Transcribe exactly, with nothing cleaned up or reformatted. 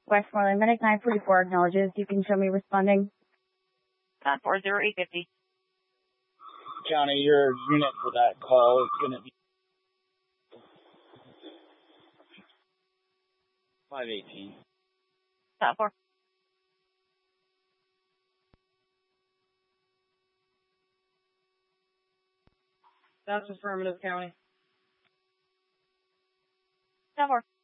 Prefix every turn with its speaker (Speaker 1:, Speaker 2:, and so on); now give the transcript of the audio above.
Speaker 1: Westmoreland Medic nine forty-four acknowledges. You can show me responding.
Speaker 2: Uh, four zero eight fifty.
Speaker 3: County, your unit for that call is going to be five eighteen.
Speaker 2: Uh, four.
Speaker 4: That's affirmative, County.
Speaker 2: Uh, four.